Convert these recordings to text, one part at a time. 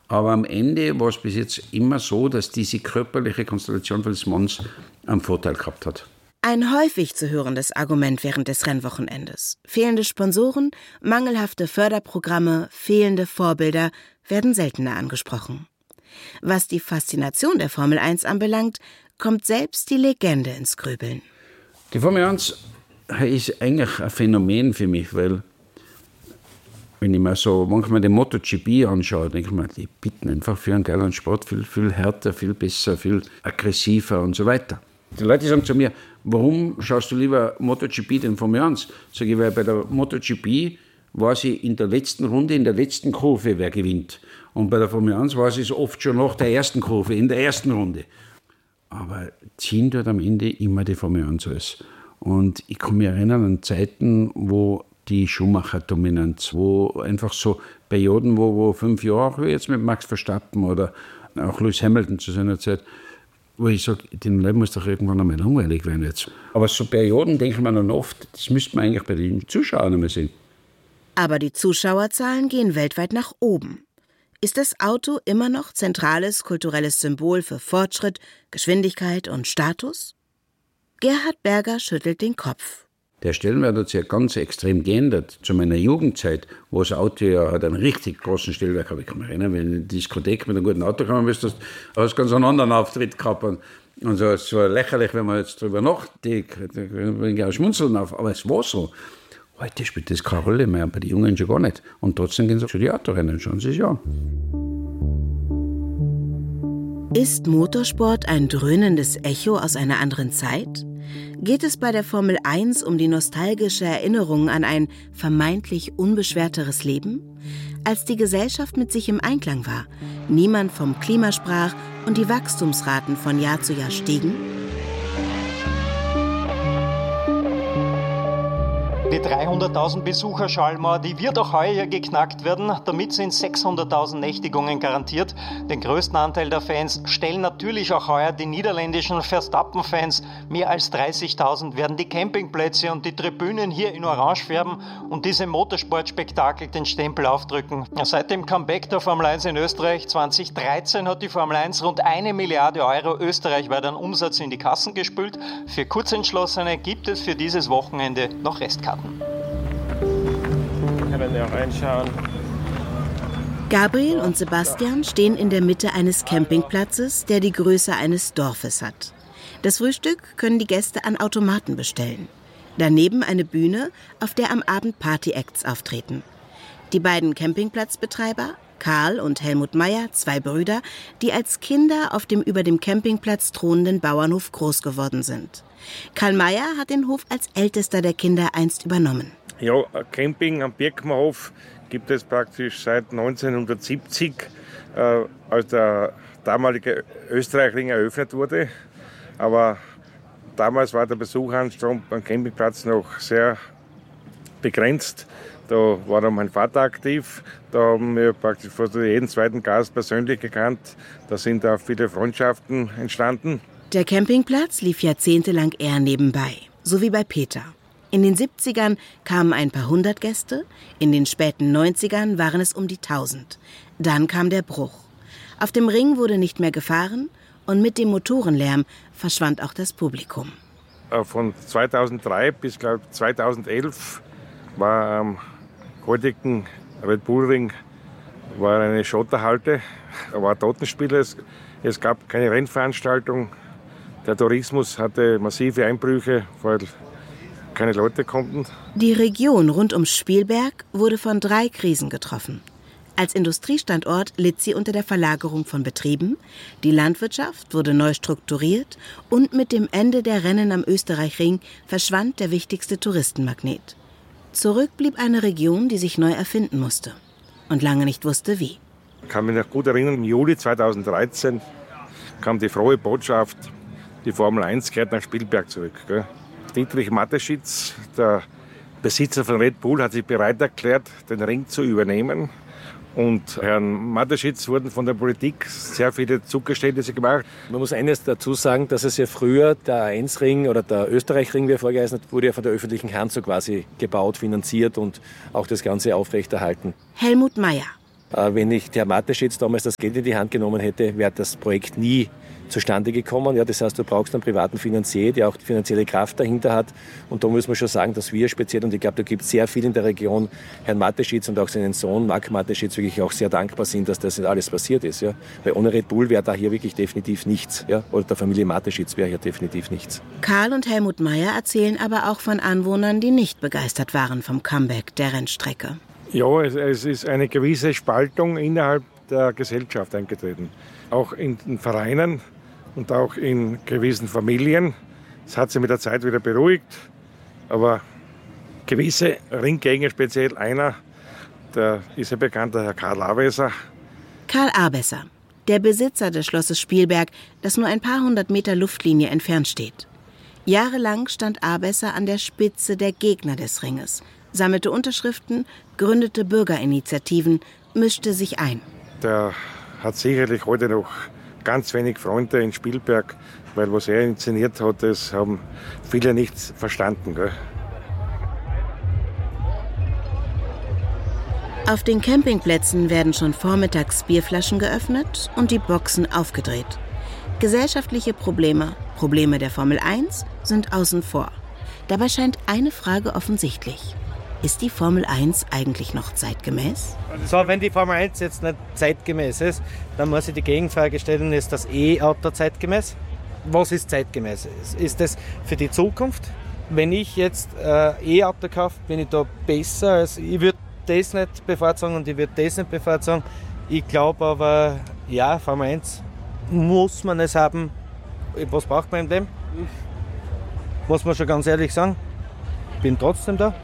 Aber am Ende war es bis jetzt immer so, dass diese körperliche Konstellation des Manns einen Vorteil gehabt hat. Ein häufig zu hörendes Argument während des Rennwochenendes. Fehlende Sponsoren, mangelhafte Förderprogramme, fehlende Vorbilder werden seltener angesprochen. Was die Faszination der Formel 1 anbelangt, kommt selbst die Legende ins Grübeln. Die Formel 1 ist eigentlich ein Phänomen für mich, weil wenn ich mir so manchmal den MotoGP anschaue, denke ich mir, die bieten einfach für einen geilen Sport viel härter, viel besser, viel aggressiver und so weiter. Die Leute sagen zu mir, warum schaust du lieber MotoGP denn Formel 1? Sag ich, weil bei der MotoGP weiß ich in der letzten Runde, in der letzten Kurve, wer gewinnt. Und bei der Formel 1 weiß ich es oft schon nach der ersten Kurve, in der ersten Runde. Aber ziehen dort am Ende immer die Formel 1 alles. Und ich kann mich erinnern an Zeiten, wo die Schumacher-Dominanz, wo einfach so Perioden, wo 5 Jahre, auch wie jetzt mit Max Verstappen oder auch Lewis Hamilton zu seiner Zeit, wo ich sage, den Leuten muss doch irgendwann einmal langweilig werden jetzt. Aber so Perioden, denke ich mir dann oft, das müsste man eigentlich bei den Zuschauern einmal sehen. Aber die Zuschauerzahlen gehen weltweit nach oben. Ist das Auto immer noch zentrales kulturelles Symbol für Fortschritt, Geschwindigkeit und Status? Gerhard Berger schüttelt den Kopf. Der Stellenwert hat sich ja ganz extrem geändert. Zu meiner Jugendzeit, wo das Auto ja hat einen richtig großen Stellenwert gehabt. Ich kann mich erinnern, wenn du in eine Diskothek mit einem guten Auto gekommen bist, hast du ganz einen anderen Auftritt gehabt. Und so, es war lächerlich, wenn man jetzt darüber nachdenkt, da bringe ich auch Schmunzeln auf. Aber es war so. Heute spielt das keine Rolle mehr, bei den Jungen schon gar nicht. Und trotzdem gehen sie zu den Autorennen, schauen Sie sich an. Ist Motorsport ein dröhnendes Echo aus einer anderen Zeit? Geht es bei der Formel 1 um die nostalgische Erinnerung an ein vermeintlich unbeschwerteres Leben? Als die Gesellschaft mit sich im Einklang war, niemand vom Klima sprach und die Wachstumsraten von Jahr zu Jahr stiegen? Die 300.000 Besucherschallmauer, die wird auch heuer geknackt werden. Damit sind 600.000 Nächtigungen garantiert. Den größten Anteil der Fans stellen natürlich auch heuer die niederländischen Verstappen-Fans. Mehr als 30.000 werden die Campingplätze und die Tribünen hier in Orange färben und diesem Motorsportspektakel den Stempel aufdrücken. Seit dem Comeback der Formel 1 in Österreich 2013 hat die Formel 1 rund 1 Milliarde Euro österreichweit an Umsatz in die Kassen gespült. Für Kurzentschlossene gibt es für dieses Wochenende noch Restkarten. Können ja reinschauen. Gabriel und Sebastian stehen in der Mitte eines Campingplatzes, der die Größe eines Dorfes hat. Das Frühstück können die Gäste an Automaten bestellen. Daneben eine Bühne, auf der am Abend Party-Acts auftreten. Die beiden Campingplatzbetreiber, Karl und Helmut Meyer, 2 Brüder, die als Kinder auf dem über dem Campingplatz thronenden Bauernhof groß geworden sind. Karl Meyer hat den Hof als ältester der Kinder einst übernommen. Ja, Camping am Birkenhof gibt es praktisch seit 1970, als der damalige Österreichring eröffnet wurde. Aber damals war der Besucheranstrom beim Campingplatz noch sehr begrenzt. Da war dann mein Vater aktiv. Da haben wir praktisch fast jeden zweiten Gast persönlich gekannt. Da sind auch viele Freundschaften entstanden. Der Campingplatz lief jahrzehntelang eher nebenbei, so wie bei Peter. In den 70ern kamen ein paar hundert Gäste, in den späten 90ern waren es um die 1000. Dann kam der Bruch. Auf dem Ring wurde nicht mehr gefahren und mit dem Motorenlärm verschwand auch das Publikum. Von 2003 bis 2011 war am heutigen Red Bull Ring war eine Schotterhalte, war Totenspiel. Es gab keine Rennveranstaltung. Der Tourismus hatte massive Einbrüche, weil keine Leute konnten. Die Region rund um Spielberg wurde von 3 Krisen getroffen. Als Industriestandort litt sie unter der Verlagerung von Betrieben, die Landwirtschaft wurde neu strukturiert und mit dem Ende der Rennen am Österreichring verschwand der wichtigste Touristenmagnet. Zurück blieb eine Region, die sich neu erfinden musste und lange nicht wusste, wie. Ich kann mich noch gut erinnern, im Juli 2013 kam die frohe Botschaft, die Formel 1 kehrt nach Spielberg zurück. Gell? Dietrich Mateschitz, der Besitzer von Red Bull, hat sich bereit erklärt, den Ring zu übernehmen. Und Herrn Mateschitz wurden von der Politik sehr viele Zugeständnisse gemacht. Man muss eines dazu sagen, dass es ja früher der A1-Ring oder der Österreich-Ring, wie er vorgeheißen hat, wurde ja von der öffentlichen Hand so quasi gebaut, finanziert und auch das Ganze aufrechterhalten. Helmut Meyer. Wenn nicht der Mateschitz damals das Geld in die Hand genommen hätte, wäre das Projekt nie zustande gekommen. Ja, das heißt, du brauchst einen privaten Finanzier, der auch die finanzielle Kraft dahinter hat. Und da muss man schon sagen, dass wir speziell, und ich glaube, da gibt es sehr viel in der Region, Herrn Mateschitz und auch seinen Sohn Marc Mateschitz wirklich auch sehr dankbar sind, dass das nicht alles passiert ist. Ja. Weil ohne Red Bull wäre da hier wirklich definitiv nichts. Ja. Oder der Familie Mateschitz wäre hier definitiv nichts. Karl und Helmut Meyer erzählen aber auch von Anwohnern, die nicht begeistert waren vom Comeback der Rennstrecke. Ja, es ist eine gewisse Spaltung innerhalb der Gesellschaft eingetreten. Auch in den Vereinen und auch in gewissen Familien. Es hat sich mit der Zeit wieder beruhigt. Aber gewisse Ringgegner, speziell einer, der ist ja bekannt, der Herr Karl Abesser. Karl Abesser, der Besitzer des Schlosses Spielberg, das nur ein paar hundert Meter Luftlinie entfernt steht. Jahrelang stand Abesser an der Spitze der Gegner des Ringes, sammelte Unterschriften, gründete Bürgerinitiativen, mischte sich ein. Der hat sicherlich heute noch ganz wenig Freunde in Spielberg, weil was er inszeniert hat, das haben viele nicht verstanden. Gell? Auf den Campingplätzen werden schon vormittags Bierflaschen geöffnet und die Boxen aufgedreht. Gesellschaftliche Probleme der Formel 1 sind außen vor. Dabei scheint eine Frage offensichtlich. Ist die Formel 1 eigentlich noch zeitgemäß? So, wenn die Formel 1 jetzt nicht zeitgemäß ist, dann muss ich die Gegenfrage stellen, ist das E-Auto zeitgemäß? Was ist zeitgemäß? Ist das für die Zukunft? Wenn ich jetzt E-Auto kaufe, bin ich da besser, als ich würde das nicht bevorzugen und ich würde das nicht bevorzugen. Ich glaube aber, ja, Formel 1 muss man es haben. Was braucht man in dem? Muss man schon ganz ehrlich sagen. Ich bin trotzdem da.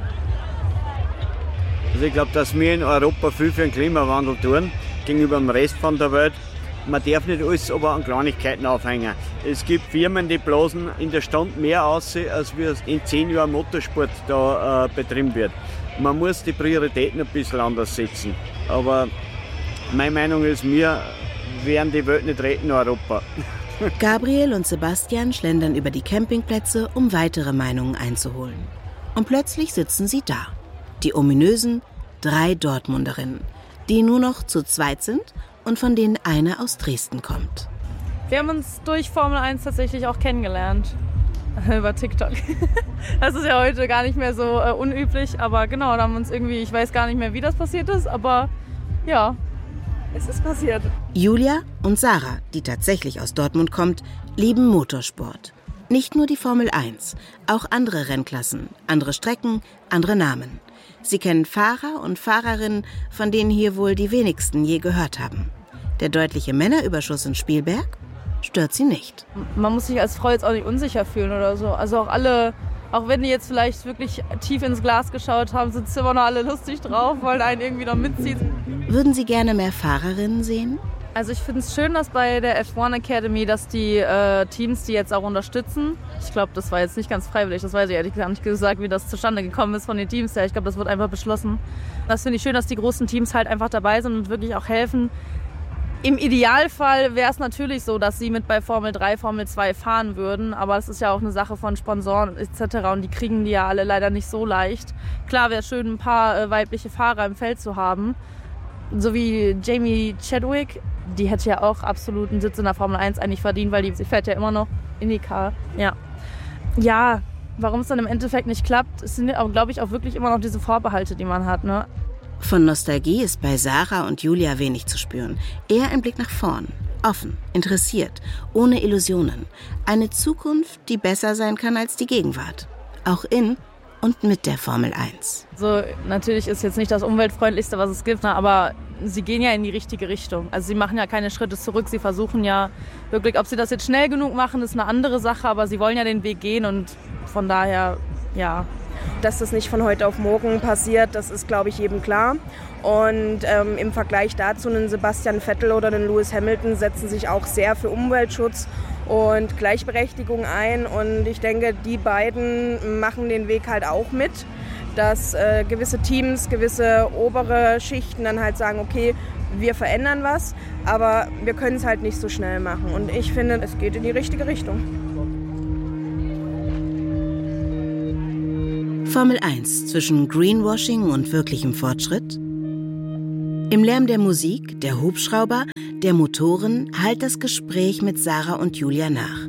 Also ich glaube, dass wir in Europa viel für den Klimawandel tun, gegenüber dem Rest von der Welt. Man darf nicht alles aber an Kleinigkeiten aufhängen. Es gibt Firmen, die blasen in der Stunde mehr aus, als wie in 10 Jahren Motorsport da betrieben wird. Man muss die Prioritäten ein bisschen anders setzen. Aber meine Meinung ist, wir werden die Welt nicht retten in Europa. Gabriel und Sebastian schlendern über die Campingplätze, um weitere Meinungen einzuholen. Und plötzlich sitzen sie da. Die ominösen 3 Dortmunderinnen, die nur noch zu zweit sind und von denen eine aus Dresden kommt. Wir haben uns durch Formel 1 tatsächlich auch kennengelernt. Über TikTok. Das ist ja heute gar nicht mehr so unüblich, aber genau, da haben wir uns irgendwie, ich weiß gar nicht mehr, wie das passiert ist, aber ja, es ist passiert. Julia und Sarah, die tatsächlich aus Dortmund kommt, lieben Motorsport. Nicht nur die Formel 1, auch andere Rennklassen, andere Strecken, andere Namen. Sie kennen Fahrer und Fahrerinnen, von denen hier wohl die wenigsten je gehört haben. Der deutliche Männerüberschuss in Spielberg stört sie nicht. Man muss sich als Frau jetzt auch nicht unsicher fühlen oder so. Also auch alle, auch wenn die jetzt vielleicht wirklich tief ins Glas geschaut haben, sind immer noch alle lustig drauf, wollen einen irgendwie noch mitziehen. Würden Sie gerne mehr Fahrerinnen sehen? Also ich finde es schön, dass bei der F1 Academy, dass die Teams die jetzt auch unterstützen. Ich glaube, das war jetzt nicht ganz freiwillig, das weiß ich ehrlich gesagt nicht gesagt, wie das zustande gekommen ist von den Teams her. Ich glaube, das wird einfach beschlossen. Das finde ich schön, dass die großen Teams halt einfach dabei sind und wirklich auch helfen. Im Idealfall wäre es natürlich so, dass sie mit bei Formel 3, Formel 2 fahren würden, aber das ist ja auch eine Sache von Sponsoren etc. und die kriegen die ja alle leider nicht so leicht. Klar wäre es schön, ein paar weibliche Fahrer im Feld zu haben, so wie Jamie Chadwick. Die hätte ja auch absolut einen Sitz in der Formel 1 eigentlich verdient, weil sie fährt ja immer noch IndyCar. Ja, warum es dann im Endeffekt nicht klappt, es sind ja, glaube ich, auch wirklich immer noch diese Vorbehalte, die man hat, ne? Von Nostalgie ist bei Sarah und Julia wenig zu spüren. Eher ein Blick nach vorn. Offen, interessiert, ohne Illusionen. Eine Zukunft, die besser sein kann als die Gegenwart. Auch in und mit der Formel 1. So, natürlich ist jetzt nicht das umweltfreundlichste, was es gibt, aber sie gehen ja in die richtige Richtung. Also sie machen ja keine Schritte zurück. Sie versuchen ja wirklich, ob sie das jetzt schnell genug machen, ist eine andere Sache, aber sie wollen ja den Weg gehen und von daher, ja. Dass das nicht von heute auf morgen passiert, das ist, glaube ich, jedem klar. Und im Vergleich dazu, einen Sebastian Vettel oder einen Lewis Hamilton setzen sich auch sehr für Umweltschutz und Gleichberechtigung ein. Und ich denke, die beiden machen den Weg halt auch mit, dass gewisse Teams, gewisse obere Schichten dann halt sagen, okay, wir verändern was, aber wir können es halt nicht so schnell machen. Und ich finde, es geht in die richtige Richtung. Formel 1 zwischen Greenwashing und wirklichem Fortschritt? Im Lärm der Musik, der Hubschrauber, der Motoren hallt das Gespräch mit Sarah und Julia nach.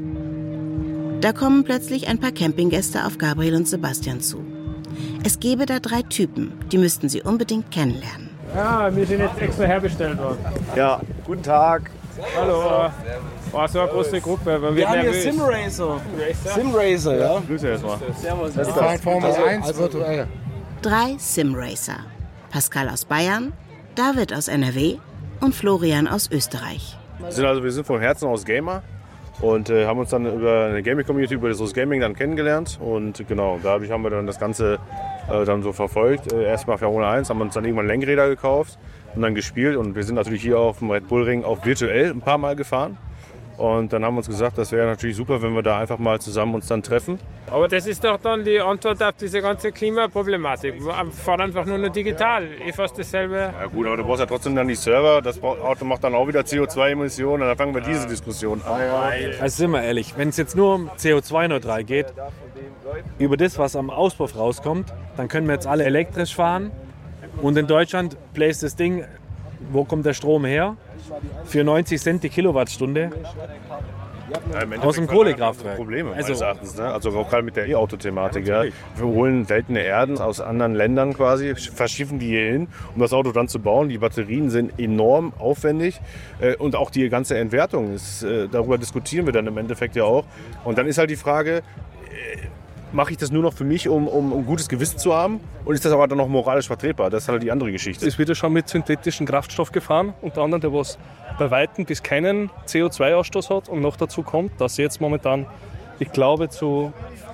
Da kommen plötzlich ein paar Campinggäste auf Gabriel und Sebastian zu. Es gäbe da 3 Typen, die müssten sie unbedingt kennenlernen. Ja, wir sind jetzt extra herbestellt worden. Ja, guten Tag. Hallo. War so eine große Gruppe. Wir haben hier Simracer. Simracer, ja. Grüße erstmal. Servus. Das ist Formel 1 virtuell. 3 Simracer. Pascal aus Bayern, David aus NRW und Florian aus Österreich. Wir sind von Herzen aus Gamer und haben uns dann über eine Gaming-Community, über das Gaming dann kennengelernt. Und genau, dadurch haben wir dann das Ganze dann so verfolgt. Erstmal Formel 1, haben uns dann irgendwann Lenkräder gekauft und dann gespielt. Und wir sind natürlich hier auf dem Red Bull Ring auch virtuell ein paar Mal gefahren. Und dann haben wir uns gesagt, das wäre natürlich super, wenn wir da einfach mal zusammen uns dann treffen. Aber das ist doch dann die Antwort auf diese ganze Klimaproblematik. Fahr einfach nur noch digital, fast dasselbe. Ja gut, aber du brauchst ja trotzdem dann die Server. Das Auto macht dann auch wieder CO2-Emissionen. Und dann fangen wir diese Diskussion an. Also sind wir ehrlich, wenn es jetzt nur um CO2-neutral geht, über das, was am Auspuff rauskommt, dann können wir jetzt alle elektrisch fahren. Und in Deutschland bläst das Ding, wo kommt der Strom her? Für 90 Cent die Kilowattstunde aus dem Kohlekraftwerk. Probleme meines Erachtens, ne? Also auch gerade mit der E-Auto-Thematik. Ja. Wir holen seltene Erden aus anderen Ländern quasi, verschiffen die hier hin, um das Auto dann zu bauen. Die Batterien sind enorm aufwendig und auch die ganze Entwertung ist, darüber diskutieren wir dann im Endeffekt ja auch. Und dann ist halt die Frage, mache ich das nur noch für mich, um ein gutes Gewissen zu haben? Und ist das aber dann noch moralisch vertretbar? Das ist halt die andere Geschichte. Es wird ja schon mit synthetischen Kraftstoff gefahren, unter anderem der was bei Weitem bis keinen CO2-Ausstoß hat. Und noch dazu kommt, dass jetzt momentan, ich glaube, zu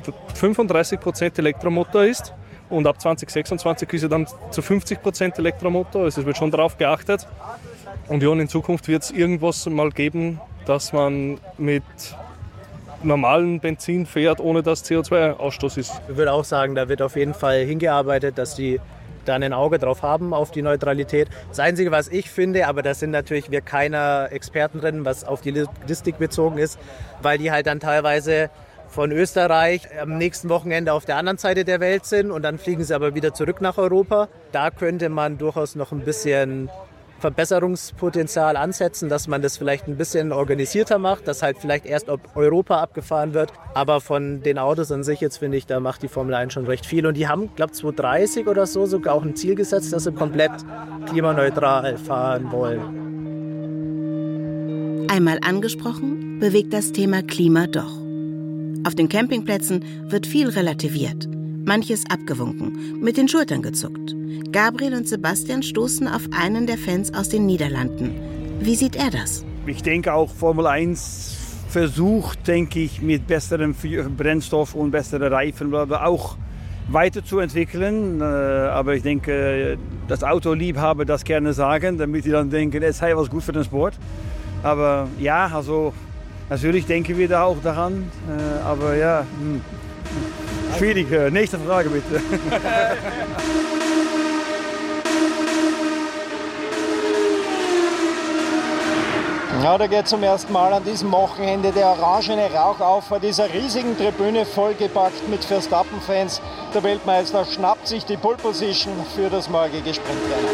35% Elektromotor ist. Und ab 2026 ist er dann zu 50% Elektromotor. Also es wird schon darauf geachtet. Und ja, und in Zukunft wird es irgendwas mal geben, dass man mit normalen Benzin fährt, ohne dass CO2-Ausstoß ist. Ich würde auch sagen, da wird auf jeden Fall hingearbeitet, dass die da ein Auge drauf haben, auf die Neutralität. Das Einzige, was ich finde, aber das sind natürlich wir keiner Experten drin, was auf die Logistik bezogen ist, weil die halt dann teilweise von Österreich am nächsten Wochenende auf der anderen Seite der Welt sind und dann fliegen sie aber wieder zurück nach Europa. Da könnte man durchaus noch ein bisschen Verbesserungspotenzial ansetzen, dass man das vielleicht ein bisschen organisierter macht, dass halt vielleicht erst ob Europa abgefahren wird. Aber von den Autos an sich jetzt finde ich, da macht die Formel 1 schon recht viel. Und die haben, glaube ich, 2030 oder so sogar auch ein Ziel gesetzt, dass sie komplett klimaneutral fahren wollen. Einmal angesprochen, bewegt das Thema Klima doch. Auf den Campingplätzen wird viel relativiert, manches abgewunken, mit den Schultern gezuckt. Gabriel und Sebastian stoßen auf einen der Fans aus den Niederlanden. Wie sieht er das? Ich denke auch Formel 1 versucht, denke ich, mit besserem Brennstoff und besseren Reifen auch weiterzuentwickeln. Aber ich denke, dass Autoliebhaber das gerne sagen, damit die dann denken, es sei was gut für den Sport. Aber ja, also natürlich denken wir da auch daran. Aber ja, schwierig. Nächste Frage bitte. Ja, da geht zum ersten Mal an diesem Wochenende der orangene Rauch auf vor dieser riesigen Tribüne, vollgepackt mit Verstappen-Fans. Der Weltmeister schnappt sich die Pole Position für das morgige Sprintrennen.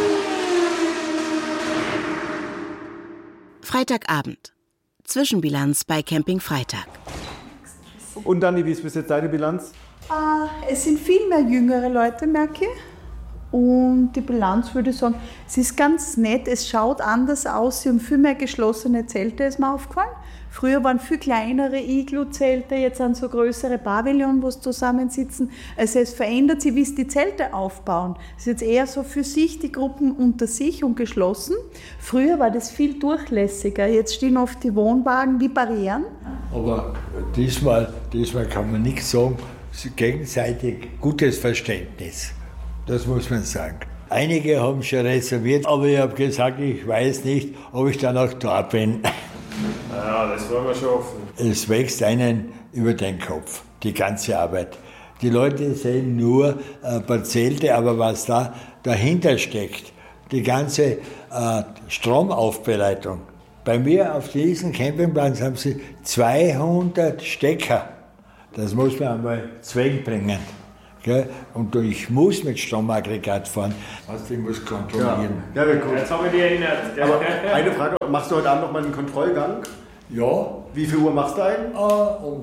Freitagabend. Zwischenbilanz bei Camping Freitag. Und Dani, wie ist bis jetzt deine Bilanz? Es sind viel mehr jüngere Leute, merke ich. Und die Bilanz würde ich sagen, es ist ganz nett, es schaut anders aus, sie haben viel mehr geschlossene Zelte, ist mir aufgefallen. Früher waren viel kleinere Iglu-Zelte, jetzt sind so größere Pavillon, wo sie zusammensitzen. Also es verändert sich, wie sie die Zelte aufbauen. Es ist jetzt eher so für sich, die Gruppen unter sich und geschlossen. Früher war das viel durchlässiger, jetzt stehen oft die Wohnwagen wie Barrieren. Aber diesmal kann man nichts sagen, gegenseitig gutes Verständnis. Das muss man sagen. Einige haben schon reserviert, aber ich habe gesagt, ich weiß nicht, ob ich dann auch da bin. Ja, das wollen wir schon hoffen. Es wächst einen über den Kopf, die ganze Arbeit. Die Leute sehen nur ein paar Zelte, aber was da dahinter steckt, die ganze Stromaufbereitung. Bei mir auf diesem Campingplatz haben sie 200 Stecker. Das muss man einmal zweckbringen. Gell? Und ich muss mit Stromaggregat fahren. Also ich muss kontrollieren. Ja, wäre gut. Jetzt haben wir die erinnert. Aber eine Frage, machst du heute Abend noch mal einen Kontrollgang? Ja. Wie viel Uhr machst du einen? Um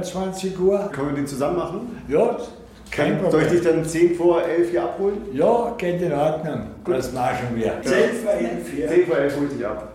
23 Uhr. Können wir den zusammen machen? Ja, kein Problem. Soll ich dich dann 10 vor 11 hier abholen? Ja, geht in Ordnung. Gut. Das machen wir. 10 vor 11 hier. 10 vor 11 hol ich dich ab.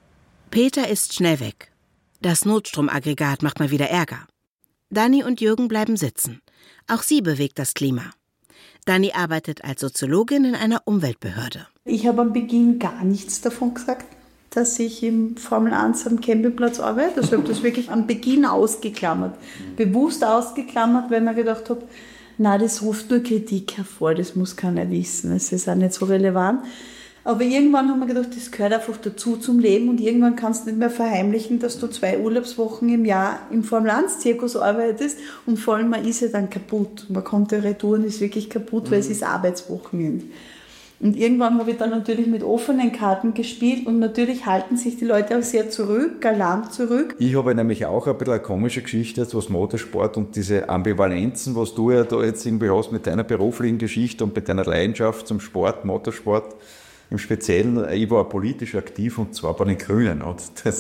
Peter ist schnell weg. Das Notstromaggregat macht mal wieder Ärger. Dani und Jürgen bleiben sitzen. Auch sie bewegt das Klima. Dani arbeitet als Soziologin in einer Umweltbehörde. Ich habe am Beginn gar nichts davon gesagt, dass ich im Formel 1 am Campingplatz arbeite. Also ich habe das wirklich am Beginn ausgeklammert. Bewusst ausgeklammert, weil ich mir gedacht habe, na, das ruft nur Kritik hervor, das muss keiner wissen, es ist auch nicht so relevant. Aber irgendwann haben wir gedacht, das gehört einfach dazu zum Leben und irgendwann kannst du nicht mehr verheimlichen, dass du 2 Urlaubswochen im Jahr im Formel-1-Zirkus arbeitest und vor allem man ist ja dann kaputt. Man kommt ja retour und ist wirklich kaputt, weil es ist Arbeitswochenende. Und irgendwann habe ich dann natürlich mit offenen Karten gespielt und natürlich halten sich die Leute auch sehr zurück, galant zurück. Ich habe nämlich auch ein bisschen eine komische Geschichte, jetzt, was Motorsport und diese Ambivalenzen, was du ja da jetzt irgendwie hast mit deiner beruflichen Geschichte und mit deiner Leidenschaft zum Sport, Motorsport im Speziellen. Ich war politisch aktiv und zwar bei den Grünen. Und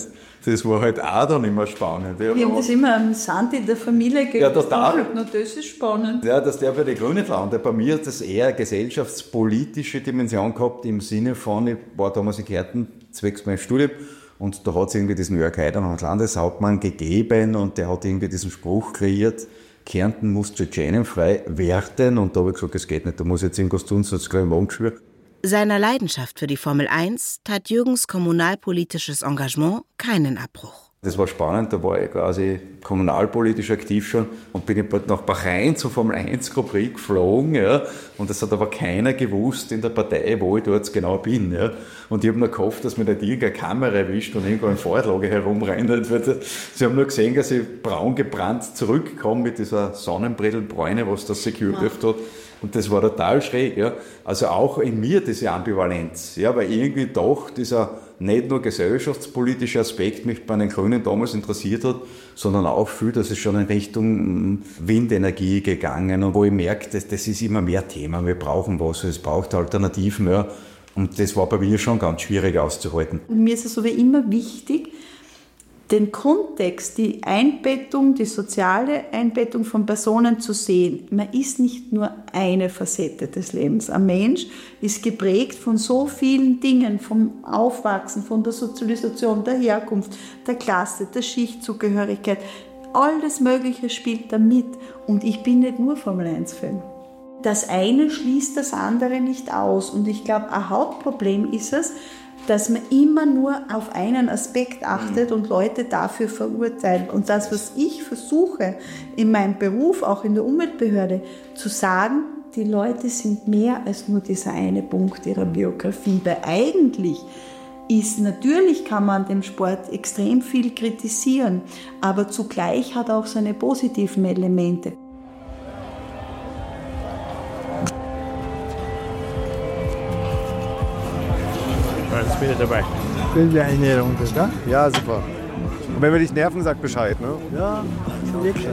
das war halt auch dann immer spannend. Wir haben das immer amüsant in der Familie ja, total. Na, das ist spannend. Ja, dass der bei den Grünen landet. Bei mir hat das eher eine gesellschaftspolitische Dimension gehabt, im Sinne von, ich war damals in Kärnten zwecks meinem Studium und da hat es irgendwie diesen Jörg Haider als Landeshauptmann gegeben und der hat irgendwie diesen Spruch kreiert, Kärnten muss tschetschenenfrei werden und da habe ich gesagt, das geht nicht, da muss ich jetzt irgendwas tun, sonst gleich morgen geschwört. Seiner Leidenschaft für die Formel 1 tat Jürgens kommunalpolitisches Engagement keinen Abbruch. Das war spannend, da war ich quasi kommunalpolitisch aktiv schon und bin nach Bahrain zur Formel 1 Grand Prix geflogen. Ja. Und das hat aber keiner gewusst in der Partei, wo ich dort genau bin. Ja. Und ich habe nur gehofft, dass mir nicht irgendeine Kamera erwischt und irgendwo im Fahrradlager herumrennt. Sie haben nur gesehen, dass ich braun gebrannt zurückkomme mit dieser Sonnenbrillenbräune, was das Security hat. Und das war total schräg. Ja. Also auch in mir diese Ambivalenz, ja, weil irgendwie doch dieser nicht nur gesellschaftspolitische Aspekt mich bei den Grünen damals interessiert hat, sondern auch viel, dass es schon in Richtung Windenergie gegangen und wo ich merke, das ist immer mehr Thema, wir brauchen was, es braucht Alternativen. Ja. Und das war bei mir schon ganz schwierig auszuhalten. Und mir ist es aber immer wichtig, den Kontext, die Einbettung, die soziale Einbettung von Personen zu sehen. Man ist nicht nur eine Facette des Lebens. Ein Mensch ist geprägt von so vielen Dingen, vom Aufwachsen, von der Sozialisation, der Herkunft, der Klasse, der Schichtzugehörigkeit. Alles Mögliche spielt da mit. Und ich bin nicht nur Formel-1-Fan. Das eine schließt das andere nicht aus. Und ich glaube, ein Hauptproblem ist es, dass man immer nur auf einen Aspekt achtet und Leute dafür verurteilt. Und das, was ich versuche in meinem Beruf, auch in der Umweltbehörde, zu sagen, die Leute sind mehr als nur dieser eine Punkt ihrer Biografie. Weil eigentlich ist, natürlich kann man dem Sport extrem viel kritisieren, aber zugleich hat er auch seine positiven Elemente. Jetzt bin ich dabei. Spielen wir eine Runde, ja? Ja, super. Und wenn wir dich nerven, sag Bescheid, ne? Ja, wirklich.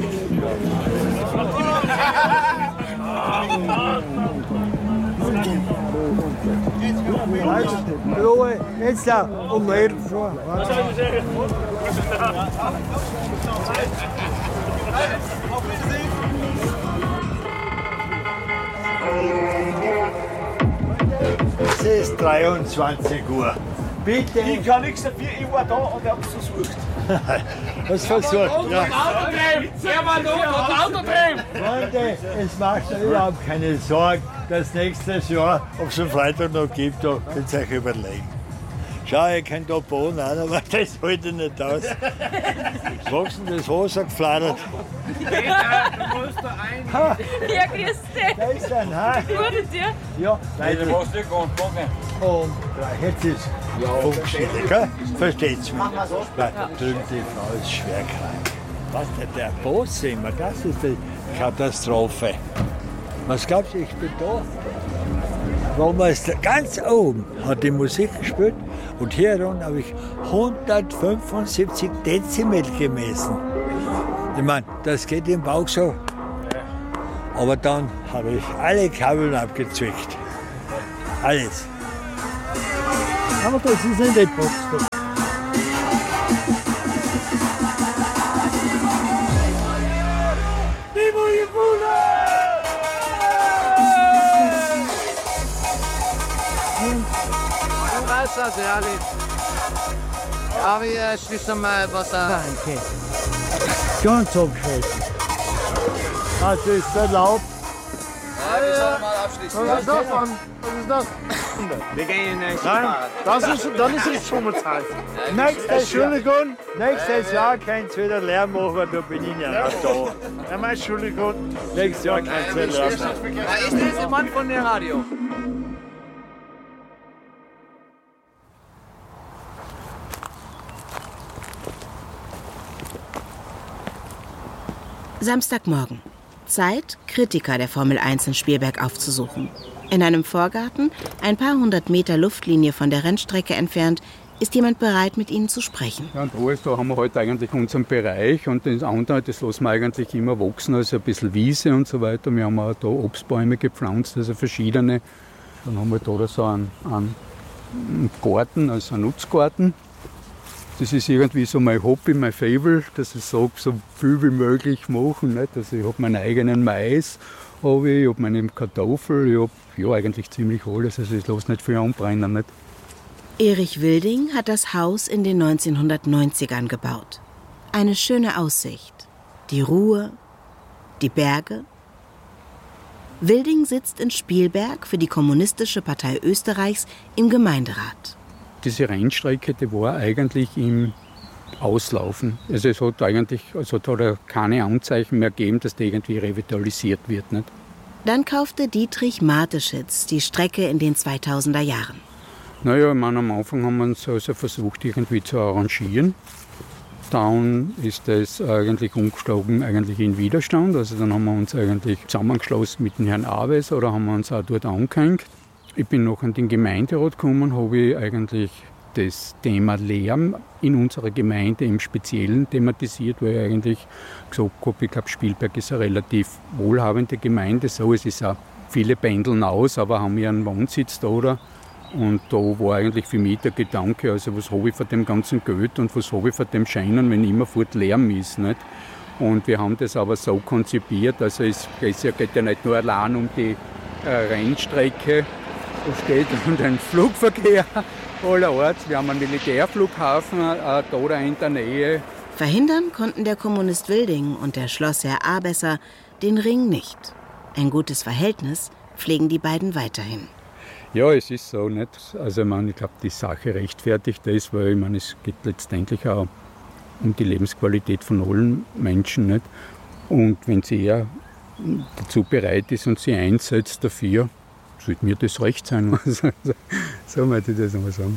Ruhe, jetzt da, um 11 Uhr. Es ist 23 Uhr. Bitte. Ich kann nichts dafür, ich war da und hab's versucht. Was versucht? Ja. Freunde, es macht mir überhaupt keine Sorgen, dass nächstes Jahr, ob es einen Freitag noch gibt, da könnt ihr euch überlegen. Schau, ich kann da bauen, aber das hält ich nicht aus. Magst du das Wasser gefladert? Ja, grüß dich. Da ist ein Haar. Gut, dir? Ja, leider. Und jetzt ist funktioniert, gell? Versteht's mich? Weil drüben die Frau ist schwer krank. Was der Boss immer, das ist die Katastrophe. Was glaubst du, ich bin da? Baumeister ganz oben hat die Musik gespielt und hier unten habe ich 175 Dezibel gemessen. Ich meine, das geht im Bauch so. Aber dann habe ich alle Kabeln abgezwickt. Alles. Aber das ist nicht etwas. Wasser, sehr lieb. Aber ich schließe mal Wasser. Danke. Ganz abschalten. Das ist erlaubt. Ja, wir sollen mal abschließen. Was ist das, Mann? Was ist das? Wir gehen in Dann ist es schon mal Zeit. Entschuldigung, nächstes Jahr könnt ihr wieder Lärm machen, da bin ich ja noch da. Ja, Entschuldigung, nächstes Jahr könnt ihr wieder Lärm machen. Ist das der Mann von dem Radio? Samstagmorgen. Zeit, Kritiker der Formel 1 in Spielberg aufzusuchen. In einem Vorgarten, ein paar hundert Meter Luftlinie von der Rennstrecke entfernt, ist jemand bereit, mit ihnen zu sprechen. Ja, und da haben wir heute eigentlich unseren Bereich und das andere, das lassen wir eigentlich immer wachsen, also ein bisschen Wiese und so weiter. Wir haben auch da Obstbäume gepflanzt, also verschiedene. Dann haben wir da so einen Garten, also einen Nutzgarten. Das ist irgendwie so mein Hobby, mein Faible, dass ich sage, so viel wie möglich machen. Nicht? Also ich habe meinen eigenen Mais, ich habe meine Kartoffel, ich habe ja eigentlich ziemlich alles. Also ich lasse nicht viel anbrennen. Nicht? Erich Wilding hat das Haus in den 1990ern gebaut. Eine schöne Aussicht, die Ruhe, die Berge. Wilding sitzt in Spielberg für die Kommunistische Partei Österreichs im Gemeinderat. Diese Rennstrecke, die war eigentlich im Auslaufen. Also es hat eigentlich da keine Anzeichen mehr gegeben, dass die irgendwie revitalisiert wird. Nicht? Dann kaufte Dietrich Mateschitz die Strecke in den 2000er Jahren. Naja, ich meine, am Anfang haben wir uns also versucht, irgendwie zu arrangieren. Dann ist das eigentlich umgeschlagen in Widerstand. Also dann haben wir uns eigentlich zusammengeschlossen mit dem Herrn Aves oder haben wir uns auch dort angehängt. Ich bin noch an den Gemeinderat gekommen, habe ich eigentlich das Thema Lärm in unserer Gemeinde im Speziellen thematisiert, weil ich eigentlich gesagt habe, ich glaube, Spielberg ist eine relativ wohlhabende Gemeinde. So, es ist auch, viele pendeln aus, aber haben ihren Wohnsitz da. Oder? Und da war eigentlich für mich der Gedanke, also was habe ich von dem ganzen Geld und was habe ich von dem Scheinen, wenn immerfort Lärm ist. Nicht? Und wir haben das aber so konzipiert, also es geht ja nicht nur allein um die Rennstrecke, da steht und ein Flugverkehr allerorts. Wir haben einen Militärflughafen da in der Nähe. Verhindern konnten der Kommunist Wilding und der Schlossherr Abesser den Ring nicht. Ein gutes Verhältnis pflegen die beiden weiterhin. Ja, es ist so nicht. Also ich glaube, die Sache rechtfertigt das, weil es geht letztendlich auch um die Lebensqualität von allen Menschen. Nicht? Und wenn sie eher dazu bereit ist und sie einsetzt dafür, sollte mir das recht sein. So möchte ich das mal sagen.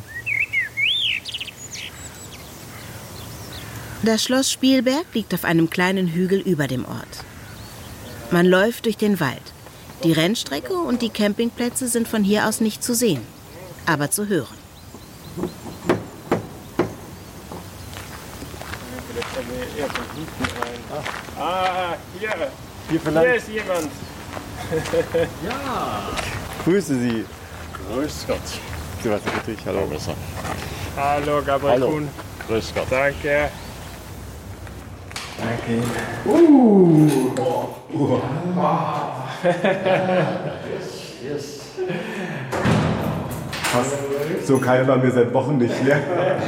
Das Schloss Spielberg liegt auf einem kleinen Hügel über dem Ort. Man läuft durch den Wald. Die Rennstrecke und die Campingplätze sind von hier aus nicht zu sehen, aber zu hören. Hier ist jemand. Ja. Grüße Sie. Grüß Gott. Sebastian Friedrich, hallo. Hallo, Gabriel Hallo. Kuhn. Grüß Gott. Danke. Danke. So kalt waren wir seit Wochen nicht mehr.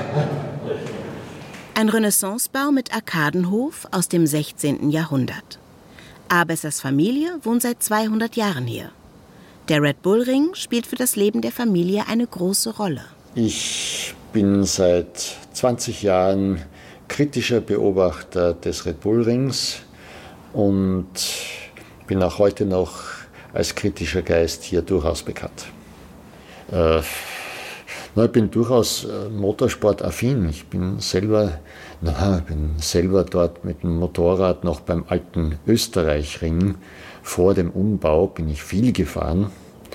Ein Renaissancebau mit Arkadenhof aus dem 16. Jahrhundert. Abessers Familie wohnt seit 200 Jahren hier. Der Red Bull Ring spielt für das Leben der Familie eine große Rolle. Ich bin seit 20 Jahren kritischer Beobachter des Red Bull Rings und bin auch heute noch als kritischer Geist hier durchaus bekannt. Ich bin durchaus motorsportaffin. Ich bin selber dort mit dem Motorrad noch beim alten Österreichring. Vor dem Umbau bin ich viel gefahren.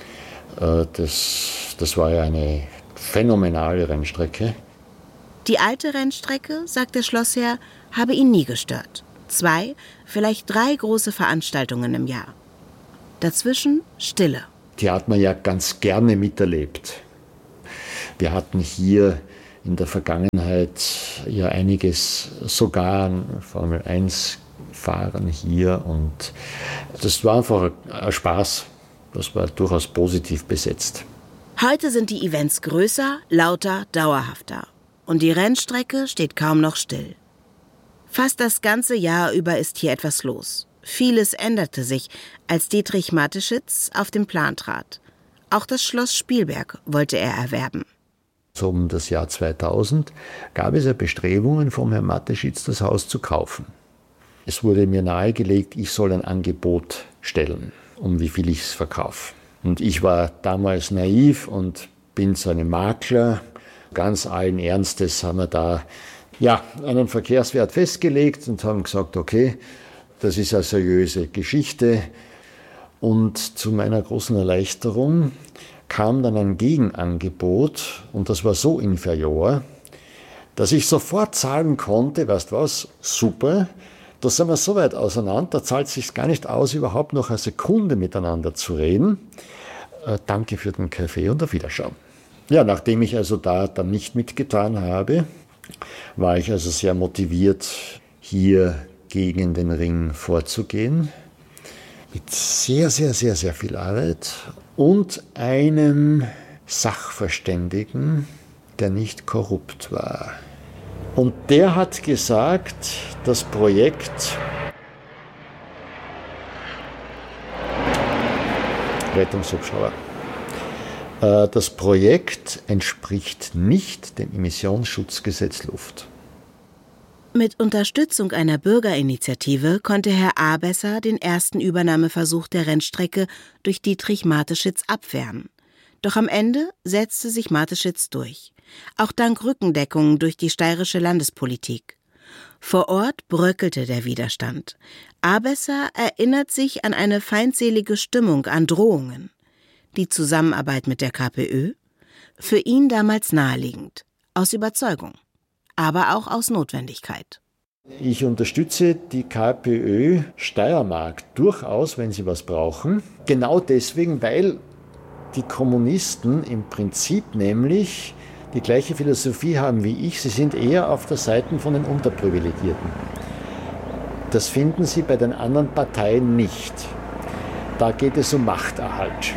Das war ja eine phänomenale Rennstrecke. Die alte Rennstrecke, sagt der Schlossherr, habe ihn nie gestört. 2, vielleicht 3 große Veranstaltungen im Jahr. Dazwischen Stille. Die hat man ja ganz gerne miterlebt. Wir hatten hier in der Vergangenheit ja einiges, sogar an Formel 1 Fahren hier, und das war einfach ein Spaß. Das war durchaus positiv besetzt. Heute sind die Events größer, lauter, dauerhafter. Und die Rennstrecke steht kaum noch still. Fast das ganze Jahr über ist hier etwas los. Vieles änderte sich, als Dietrich Mateschitz auf den Plan trat. Auch das Schloss Spielberg wollte er erwerben. So um das Jahr 2000 gab es ja Bestrebungen vom Herrn Mateschitz, das Haus zu kaufen. Es wurde mir nahegelegt, ich soll ein Angebot stellen, um wie viel ich es verkaufe. Und ich war damals naiv und bin so ein Makler. Ganz allen Ernstes haben wir da einen Verkehrswert festgelegt und haben gesagt, okay, das ist eine seriöse Geschichte. Und zu meiner großen Erleichterung kam dann ein Gegenangebot, und das war so inferior, dass ich sofort zahlen konnte, weißt du was, super, da sind wir so weit auseinander, da zahlt es sich gar nicht aus, überhaupt noch eine Sekunde miteinander zu reden. Danke für den Kaffee und auf Wiederschauen. Ja, nachdem ich also da dann nicht mitgetan habe, war ich also sehr motiviert, hier gegen den Ring vorzugehen. Mit sehr, sehr, sehr, sehr viel Arbeit und einem Sachverständigen, der nicht korrupt war. Und der hat gesagt, das Projekt Rettungshubschrauber. Das Projekt entspricht nicht dem Emissionsschutzgesetz Luft. Mit Unterstützung einer Bürgerinitiative konnte Herr Abesser den ersten Übernahmeversuch der Rennstrecke durch Dietrich Mateschitz abwehren. Doch am Ende setzte sich Mateschitz durch. Auch dank Rückendeckung durch die steirische Landespolitik. Vor Ort bröckelte der Widerstand. Abesser erinnert sich an eine feindselige Stimmung, an Drohungen. Die Zusammenarbeit mit der KPÖ? Für ihn damals naheliegend. Aus Überzeugung. Aber auch aus Notwendigkeit. Ich unterstütze die KPÖ Steiermark durchaus, wenn sie was brauchen. Genau deswegen, weil die Kommunisten im Prinzip nämlich die gleiche Philosophie haben wie ich. Sie sind eher auf der Seite von den Unterprivilegierten. Das finden Sie bei den anderen Parteien nicht. Da geht es um Machterhalt.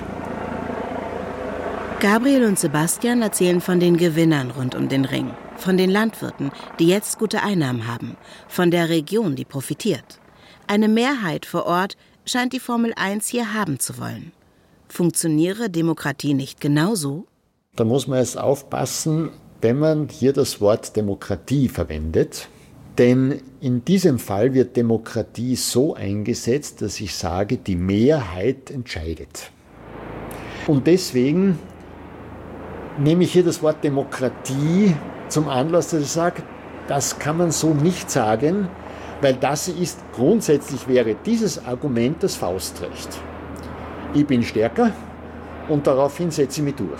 Gabriel und Sebastian erzählen von den Gewinnern rund um den Ring. Von den Landwirten, die jetzt gute Einnahmen haben. Von der Region, die profitiert. Eine Mehrheit vor Ort scheint die Formel 1 hier haben zu wollen. Funktioniere Demokratie nicht genauso? Da muss man jetzt aufpassen, wenn man hier das Wort Demokratie verwendet. Denn in diesem Fall wird Demokratie so eingesetzt, dass ich sage, die Mehrheit entscheidet. Und deswegen nehme ich hier das Wort Demokratie zum Anlass, dass ich sage, das kann man so nicht sagen, weil das ist, grundsätzlich wäre dieses Argument das Faustrecht. Ich bin stärker und daraufhin setze ich mich durch.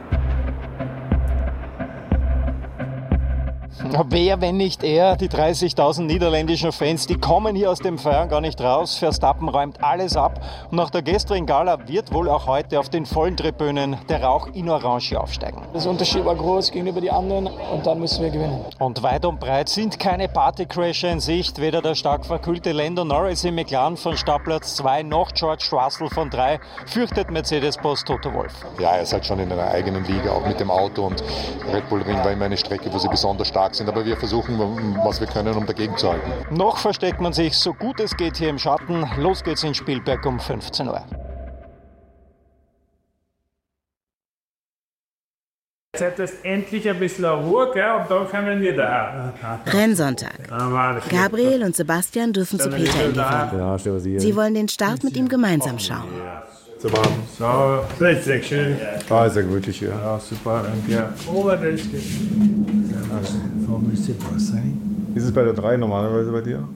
Wer, wenn nicht er? Die 30.000 niederländischen Fans, die kommen hier aus dem Feiern gar nicht raus. Verstappen räumt alles ab. Und nach der gestrigen Gala wird wohl auch heute auf den vollen Tribünen der Rauch in Orange aufsteigen. Das Unterschied war groß gegenüber den anderen und dann müssen wir gewinnen. Und weit und breit sind keine Partycrasher in Sicht. Weder der stark verkühlte Lando Norris im McLaren von Startplatz 2 noch George Russell von 3 fürchtet Mercedes-Boss Toto Wolff. Ja, er ist halt schon in einer eigenen Liga, auch mit dem Auto, und Red Bull Ring war immer eine Strecke, wo sie besonders stark sind. Aber wir versuchen, was wir können, um dagegen zu halten. Noch versteckt man sich so gut es geht hier im Schatten. Los geht's in Spielberg um 15 Uhr. Jetzt ist endlich ein bisschen Ruhe, gell? Und dann können wir da. Rennsonntag. Gabriel und Sebastian dürfen zu Peter in die Wohnung. Sie wollen den Start mit ihm gemeinsam schauen. So warm. So, das ist sehr schön. Ah, sehr gemütlich hier. Ja, super, danke. Wie ist es bei der 3 normalerweise bei dir?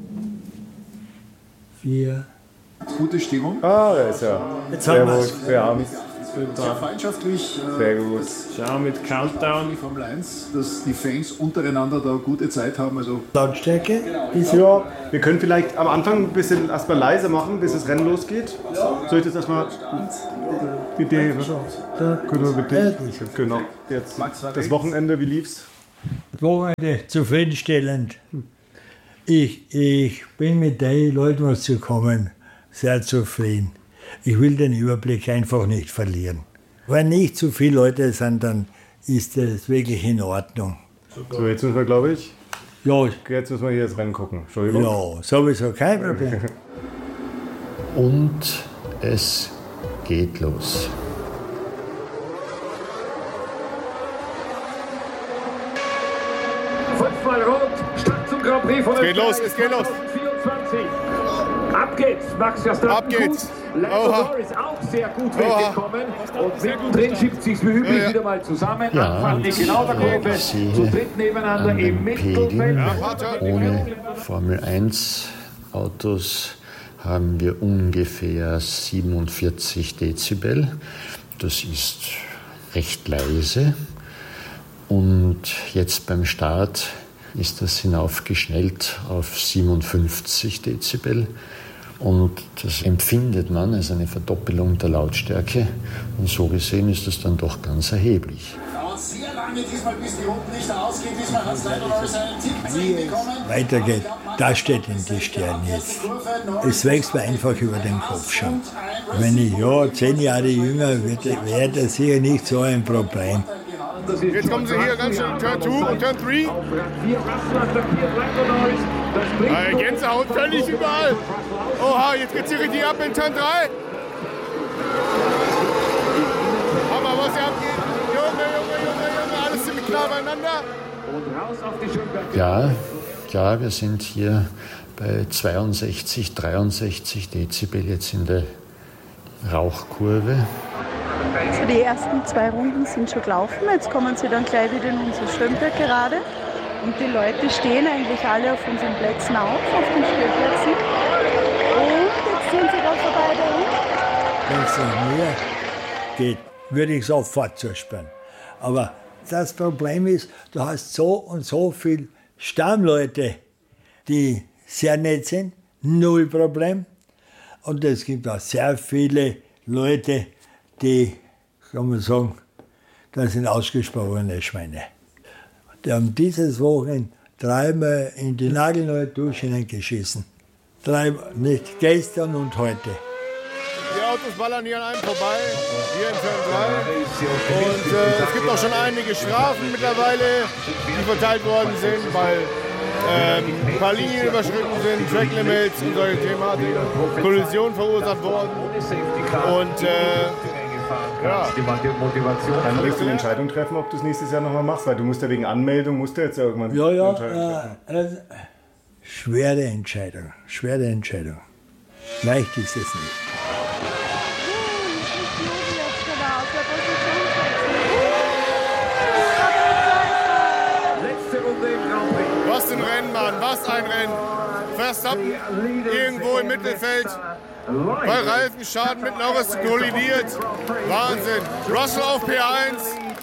4. Gute Stimmung? Ah, da ist er. Jetzt haben wir es. Sehr freundschaftlich. Sehr gut. Schauen mit Countdown die Formel 1, dass die Fans untereinander da gute Zeit haben. Also Lautstärke? Ja, wir können vielleicht am Anfang ein bisschen erstmal leiser machen, bis das Rennen losgeht. Soll ich das erstmal... Bitte, genau. Jetzt das Wochenende, wie lief's? Wochenende zufriedenstellend. Ich bin mit den Leuten, was zu kommen, sehr zufrieden. Ich will den Überblick einfach nicht verlieren. Wenn nicht zu viele Leute sind, dann ist das wirklich in Ordnung. So, jetzt müssen wir, glaube ich... Ja. Jetzt müssen wir hier das Rennen gucken. Entschuldigung. Ja, sowieso kein Problem. Und es geht los. Fünfmal rot, Start zum Grand Prix von Es geht los, es geht los. 24. Ab geht's, Max Verstappen. Ab geht's. Lando Norris auch sehr gut weggekommen. Und mittendrin schiebt sich's wie üblich wieder mal zusammen. Ja, Anfang nicht genau der Kurve, zu dritt nebeneinander im Mittelfeld. Ohne Formel 1 Autos haben wir ungefähr 47 Dezibel. Das ist recht leise. Und jetzt beim Start ist das hinaufgeschnellt auf 57 Dezibel. Und das empfindet man als eine Verdoppelung der Lautstärke. Und so gesehen ist das dann doch ganz erheblich. Dauert sehr lange diesmal, bis die roten Lichter ausgehen. Diesmal hat Lando Norris einen Tipp bekommen. Weitergeht, das steht in die Sterne jetzt. Es wächst mir einfach über den Kopf schon. Wenn ich 10 Jahre jünger wäre das sicher nicht so ein Problem. Jetzt kommen sie hier ganz schön Turn 2 und Turn 3. Gänsehaut völlig überall. Oha, jetzt geht's hier richtig ab in Turn 3. Hammer, was hier abgeht. Junge, alles ziemlich klar beieinander. Ja, wir sind hier bei 62, 63 Dezibel jetzt in der Rauchkurve. Also die ersten 2 Runden sind schon gelaufen, jetzt kommen sie dann gleich wieder in unsere Schwimmberggerade. Und die Leute stehen eigentlich alle auf unseren Plätzen auf den Stellplätzen. Und jetzt sind sie da vorbei da unten. Wenn es nach mir geht, würde ich sofort zusperren. Aber das Problem ist, du hast so und so viele Stammleute, die sehr nett sind, 0 Problem. Und es gibt auch sehr viele Leute, die, kann man sagen, das sind ausgesprochene Schweine. Die haben dieses Wochenende 3-mal in die nagelneue Dusche hineingeschissen. 3-mal, nicht gestern und heute. Die Autos ballern hier an einem vorbei, hier in Turn 3. Und es gibt auch schon einige Strafen mittlerweile, die verteilt worden sind, weil ein paar Linien überschritten sind, Track Limits und solche Thematiken, Kollisionen verursacht worden. Und ja, dann wirst du eine Entscheidung treffen, ob du es nächstes Jahr nochmal machst, weil du musst ja wegen Anmeldung, musst du jetzt ja irgendwann eine Entscheidung treffen. Schwere Entscheidung. Leicht ist es nicht. Was ein Rennen, Mann, was ein Rennen. Verstappen irgendwo im Mittelfeld, bei Reifenschaden mit Norris kollidiert. Wahnsinn. Russell auf P1.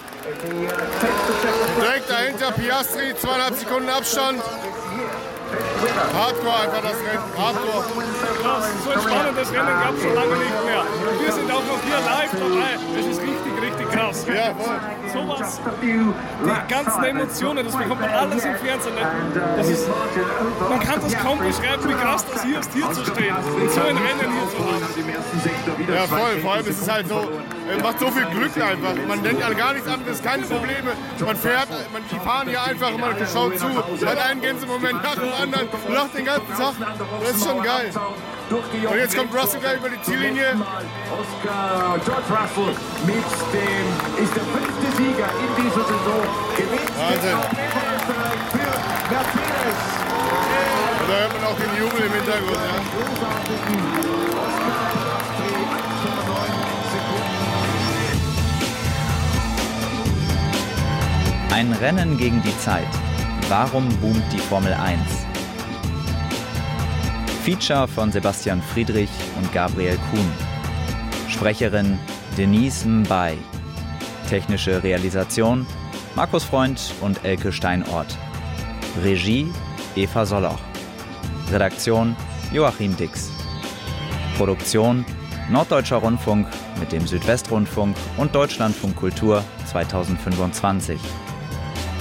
Direkt dahinter Piastri, 2,5 Sekunden Abstand. Hardcore einfach das Rennen, Hardcore. Krass, so ein spannendes Rennen gab es schon lange nicht mehr. Und wir sind auch noch hier live dabei. Das ist richtig krass. Ja, voll. Sowas, die ganzen Emotionen, das bekommt man alles im Fernsehen nicht. Man kann das kaum beschreiben, wie krass das hier ist, hier zu stehen und so ein Rennen hier zu haben. Ja, voll. Vor allem ist es halt so, macht so viel Glück einfach. Man denkt an gar nichts anderes, keine Probleme. Man fährt, die fahren hier einfach und man schaut zu. Hat einen Gänsemoment nach dem anderen, lacht den ganzen Tag. Das ist schon geil. Und jetzt kommt Russell gleich über die Ziellinie. George Russell ist der 5. Sieger in dieser Saison. Wahnsinn. Und da hört man auch den Jubel im Hintergrund. Ja. Ein Rennen gegen die Zeit. Warum boomt die Formel 1? Feature von Sebastian Friedrich und Gabriel Kuhn. Sprecherin Denise Mbai. Technische Realisation Markus Freund und Elke Steinort. Regie Eva Solloch. Redaktion Joachim Dix. Produktion Norddeutscher Rundfunk mit dem Südwestrundfunk und Deutschlandfunk Kultur 2025.